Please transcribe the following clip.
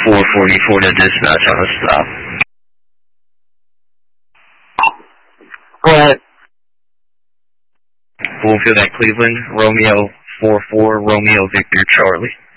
444 to dispatch on a stop. Go ahead. Bloomfield at Cleveland, Romeo 44, Romeo Victor Charlie.